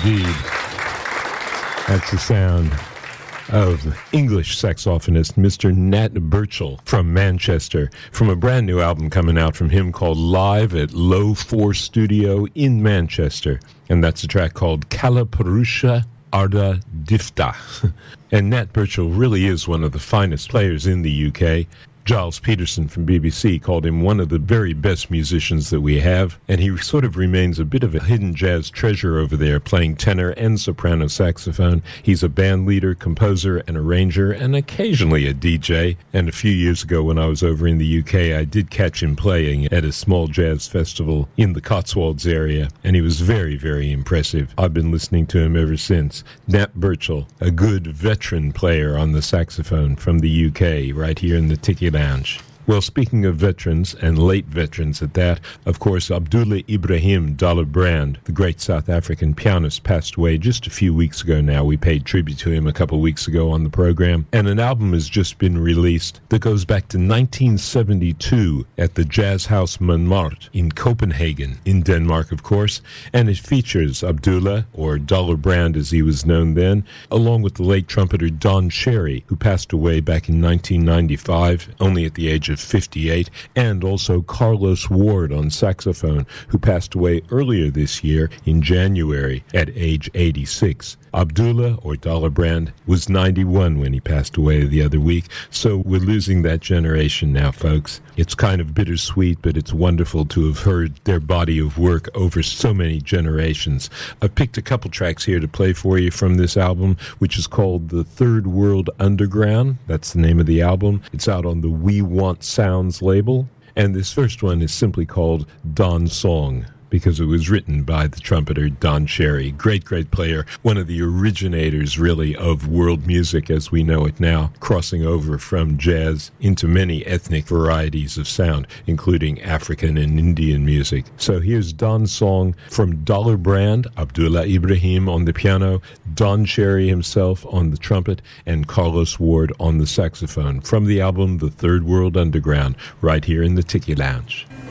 indeed. That's the sound of English saxophonist Mr. Nat Birchall from Manchester, from a brand new album coming out from him called Live at Low 4 Studio in Manchester. And that's a track called Kalapurusha Arda Difta. And Nat Birchall really is one of the finest players in the UK. Giles Peterson from BBC called him one of the very best musicians that we have, and he sort of remains a bit of a hidden jazz treasure over there, playing tenor and soprano saxophone. He's a band leader, composer, and arranger, and occasionally a DJ. And a few years ago when I was over in the UK, I did catch him playing at a small jazz festival in the Cotswolds area, and he was very, very impressive. I've been listening to him ever since. Nat Birchall, a good veteran player on the saxophone from the UK, right here in the Tiki Lounge. Well, speaking of veterans, and late veterans at that, of course, Abdullah Ibrahim Dallebrand, the great South African pianist, passed away just a few weeks ago now. We paid tribute to him a couple of weeks ago on the program, and an album has just been released that goes back to 1972 at the Jazz House Montmartre in Copenhagen, in Denmark, of course, and it features Abdullah, or Dallebrand as he was known then, along with the late trumpeter Don Cherry, who passed away back in 1995, only at the age of 58, and also Carlos Ward on saxophone, who passed away earlier this year in January at age 86. Abdullah, or Dallebrand, was 91 when he passed away the other week, so we're losing that generation now, folks. It's kind of bittersweet, but it's wonderful to have heard their body of work over so many generations. I've picked a couple tracks here to play for you from this album, which is called The Third World Underground. That's the name of the album. It's out on the We Want Sounds label, and this first one is simply called Don Song, because it was written by the trumpeter Don Cherry. Great, great player. One of the originators, really, of world music as we know it now, crossing over from jazz into many ethnic varieties of sound, including African and Indian music. So here's Don Song from Dallebrand, Abdullah Ibrahim on the piano, Don Cherry himself on the trumpet, and Carlos Ward on the saxophone, from the album The Third World Underground, right here in the Tiki Lounge.